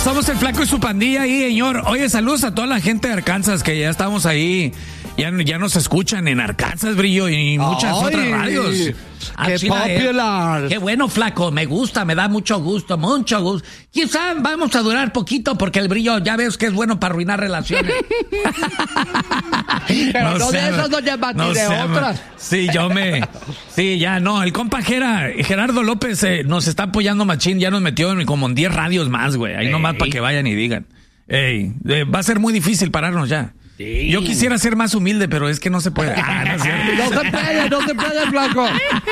Somos el Flaco y su pandilla ahí, señor. Oye, saludos a toda la gente de Arkansas, que ya estamos ahí. Ya nos escuchan en Arkansas, Brillo, y muchas otras radios. ¡Qué popular! Qué bueno, Flaco, me gusta, me da mucho gusto. Quizá vamos a durar poquito porque el Brillo ya ves que es bueno para arruinar relaciones. Pero no de esas, doña Mati, de otras. Sí, el compa Gerardo López nos está apoyando machín, ya nos metió como en 10 radios más, güey. Ahí nomás para que vayan y digan. Va a ser muy difícil pararnos ya. Sí. Yo quisiera ser más humilde, pero es que no se puede. No se puede, Flaco.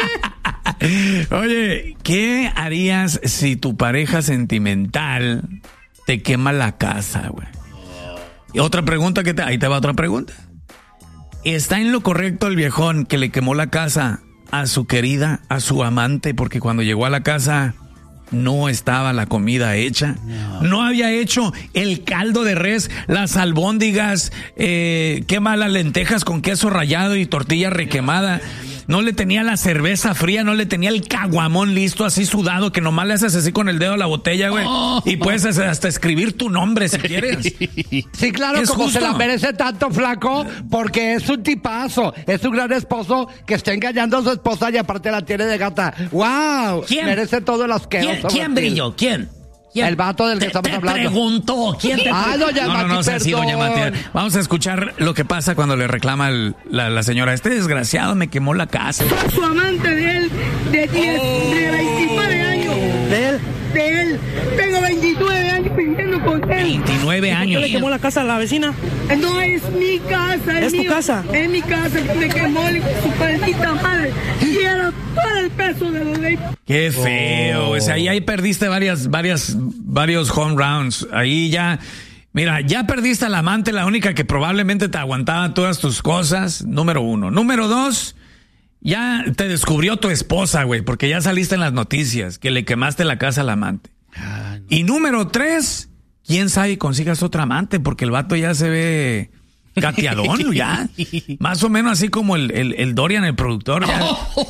Oye, ¿qué harías si tu pareja sentimental te quema la casa, güey? Y otra pregunta ahí te va otra pregunta. ¿Está en lo correcto el viejón que le quemó la casa a su querida, a su amante, porque cuando llegó a la casa no estaba la comida hecha? No había hecho el caldo de res, las albóndigas, quema las lentejas con queso rallado y tortilla requemada. No le tenía la cerveza fría, no le tenía el caguamón listo, así sudado, que nomás le haces así con el dedo a la botella, güey. Y puedes hasta escribir tu nombre si quieres. Sí, claro, es como justo. Se la merece tanto, Flaco, porque es un tipazo, es un gran esposo que está engañando a su esposa y aparte la tiene de gata. ¡Wow! ¿Quién? Merece todo el asqueroso. ¿Quién, Brillo? ¿Quién? El vato del que estamos hablando. Te preguntó. ¿Quién te preguntó? Doña Mati, no, sí, doña Mati. Vamos a escuchar lo que pasa cuando le reclama la señora. Este desgraciado me quemó la casa. Su amante de él, de 29 años. ¿De él? Tengo 29 años viviendo con él. 29 años. ¿Le quemó la casa a la vecina? No, es mi casa. ¿Es tu casa? Es mi casa que me quemó su maldita madre. Y era todo el peso de la ley. Qué feo. O sea, ahí perdiste varios home rounds. Ahí ya... Mira, ya perdiste al amante, la única que probablemente te aguantaba todas tus cosas. Número 1. Número 2... Ya te descubrió tu esposa, güey, porque ya saliste en las noticias que le quemaste la casa al amante. No. Y número 3, quién sabe consigas otra amante, porque el vato ya se ve cateadón, ya. Más o menos así como el Dorian, el productor. Ya.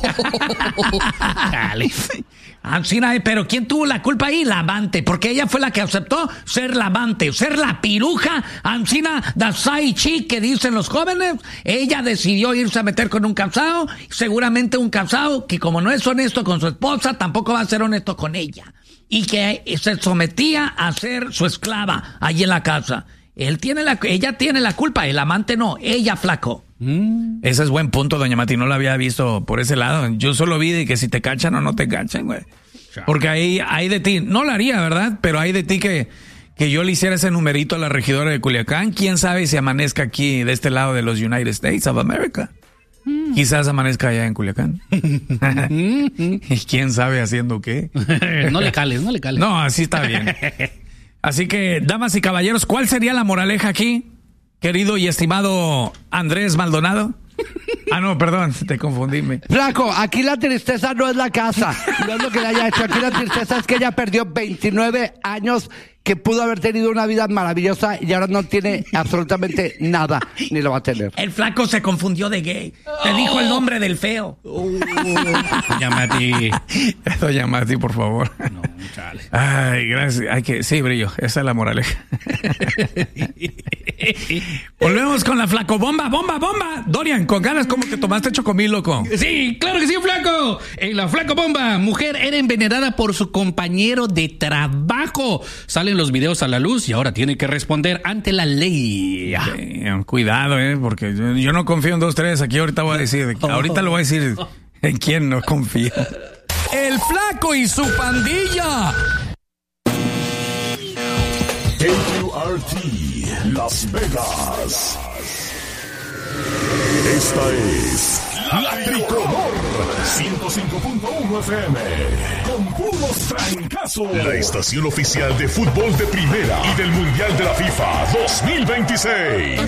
Dale. Pero ¿quién tuvo la culpa ahí? La amante, porque ella fue la que aceptó ser la amante, ser la piruja, Ancina da side chick que dicen los jóvenes. Ella decidió irse a meter con un casado, seguramente un casado que como no es honesto con su esposa, tampoco va a ser honesto con ella. Y que se sometía a ser su esclava allí en la casa. Ella tiene la culpa, el amante no, ella, Flaco. Ese es buen punto, doña Mati, no lo había visto por ese lado. Yo solo vi de que si te cachan o no te cachan, güey. Porque ahí hay de ti, no lo haría, ¿verdad? Pero hay de ti que yo le hiciera ese numerito a la regidora de Culiacán. ¿Quién sabe si amanezca aquí de este lado de los United States of America? Quizás amanezca allá en Culiacán. ¿Y quién sabe haciendo qué? No le cales. No, así está bien. Así que, damas y caballeros, ¿cuál sería la moraleja aquí, querido y estimado Andrés Maldonado? No, perdón, te confundí. Flaco, aquí la tristeza no es la casa, no es lo que le haya hecho. Aquí la tristeza es que ella perdió 29 años que pudo haber tenido una vida maravillosa y ahora no tiene absolutamente nada, ni lo va a tener. El Flaco se confundió de gay. Te dijo el nombre del feo. Doña Mati, por favor. No, chale. Ay, gracias. Sí, Brillo, esa es la moraleja. Volvemos con la Flaco bomba. Dorian, con ganas como que tomaste chocomil, loco. Sí, claro que sí, Flaco. En la Flaco bomba, mujer era envenenada por su compañero de trabajo. Salen los videos a la luz y ahora tiene que responder ante la ley. Cuidado, porque yo no confío en 2, 3. Aquí ahorita lo voy a decir en quién no confío. El Flaco y su pandilla. KQRT Las Vegas. Esta es La Tricolor 105.1 FM con puros trancazos. La estación oficial de fútbol de primera y del Mundial de la FIFA 2026.